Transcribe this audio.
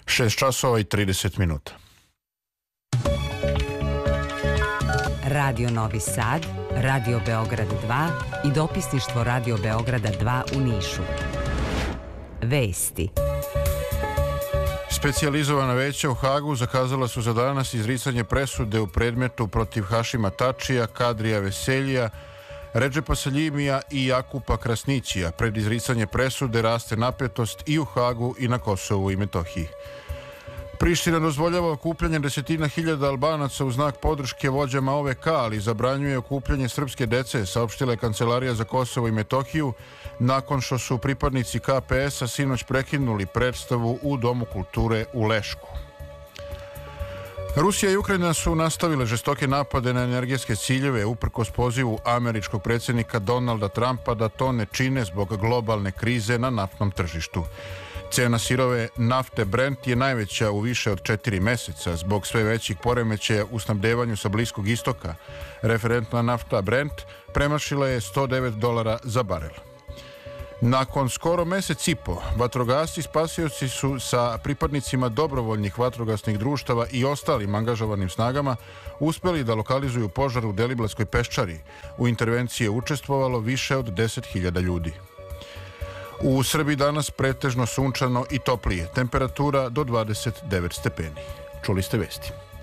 6 časova i 30 minuta. Radio Novi Sad, Radio Beograd 2 i dopisništvo Radio Beograda 2 u Nišu. Vesti. Specijalizovana veća u Hagu zakazala su za danas izricanje presude u predmetu protiv Hašima Tačija, Kadrija Veseljija, Redžepa Saljimija i Jakupa Krasnićija. Pred izricanje presude raste napetost i u Hagu i na Kosovu i Metohiji. Priština dozvoljava okupljanje desetina hiljada Albanaca u znak podrške vođama OVK, ali zabranjuje okupljanje srpske dece, saopštila je Kancelarija za Kosovo i Metohiju, nakon što su pripadnici KPS-a sinoć prekinuli predstavu u Domu kulture u Lešku. Rusija i Ukrajina su nastavile žestoke napade na energetske ciljeve uprkos pozivu američkog predsjednika Donalda Trumpa da to ne čine zbog globalne krize na naftnom tržištu. Cena sirove nafte Brent je najveća u više od 4 meseca zbog sve većih poremećaja u snabdevanju sa Bliskog istoka. Referentna nafta Brent premašila je $109 za barel. Nakon skoro mesec i po, vatrogasci spasioci su sa pripadnicima dobrovoljnih vatrogasnih društava i ostalim angažovanim snagama uspeli da lokalizuju požar u Deliblatskoj peščari. U intervenciji je učestvovalo više od 10.000 ljudi. U Srbiji danas pretežno sunčano i toplije, temperatura do 29 stepeni. Čuli ste vesti.